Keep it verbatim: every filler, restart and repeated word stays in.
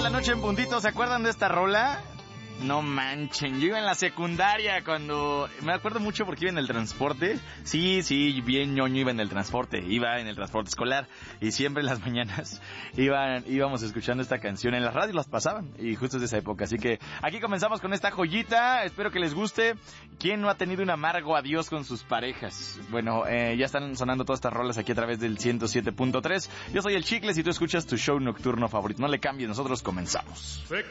de la noche en puntito, ¿se acuerdan de esta rola? No manchen, yo iba en la secundaria cuando... Me acuerdo mucho porque iba en el transporte. Sí, sí, bien ñoño, iba en el transporte. Iba en el transporte escolar. Y siempre en las mañanas iban, íbamos escuchando esta canción. En las radios las pasaban. Y justo es de esa época. Así que aquí comenzamos con esta joyita. Espero que les guste. ¿Quién no ha tenido un amargo adiós con sus parejas? Bueno, eh, ya están sonando todas estas rolas aquí a través del ciento siete punto tres. Yo soy el Chicles y tú escuchas tu show nocturno favorito. No le cambies, nosotros comenzamos. Se